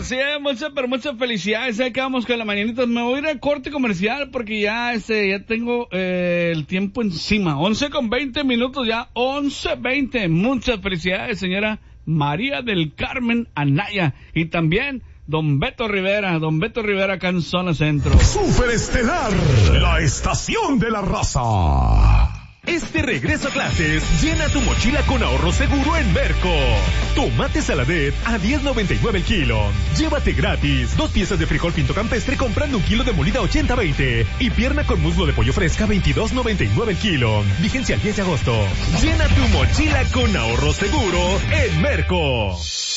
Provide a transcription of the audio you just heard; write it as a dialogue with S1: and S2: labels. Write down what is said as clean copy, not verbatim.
S1: Así es, muchas felicidades. Ya acabamos con la mañanita. Me voy a ir al corte comercial porque ya tengo el tiempo encima. 11:20 ya, 11:20. Muchas felicidades, señora María del Carmen Anaya. Y también Don Beto Rivera acá en Zona Centro.
S2: Superestelar, la estación de la raza.
S3: Este regreso a clases, llena tu mochila con ahorro seguro en Merco. Tomate saladet a $10.99 el kilo. Llévate gratis 2 piezas de frijol pinto campestre comprando 1 kilo de molida 80-20. Y pierna con muslo de pollo fresca $22.99 el kilo. Vigencia el 10 de agosto. Llena tu mochila con ahorro seguro en Merco.